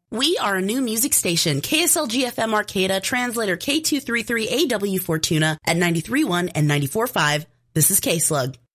We are a new music station, KSLG-FM Arcata, translator K233AW Fortuna at 93.1 and 94.5. This is K-Slug.